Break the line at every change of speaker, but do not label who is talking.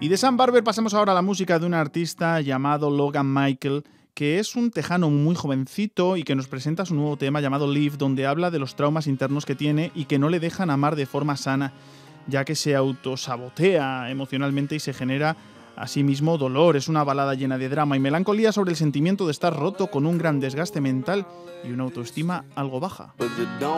Y de Sam Barber pasamos ahora a la música de un artista llamado Logan Michael, que es un tejano muy jovencito y que nos presenta su nuevo tema llamado Live, donde habla de los traumas internos que tiene y que no le dejan amar de forma sana, ya que se autosabotea emocionalmente y se genera asimismo dolor. Es una balada llena de drama y melancolía sobre el sentimiento de estar roto con un gran desgaste mental y una autoestima algo baja.